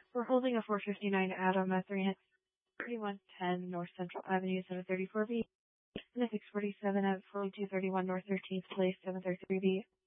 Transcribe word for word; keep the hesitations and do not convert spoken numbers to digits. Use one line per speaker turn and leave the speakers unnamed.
We're holding a four fifty-nine Atom at thirty-one ten North Central Avenue, seven thirty-four B, and a six forty-seven at forty-two thirty-one North thirteenth Place, seven thirty-three B.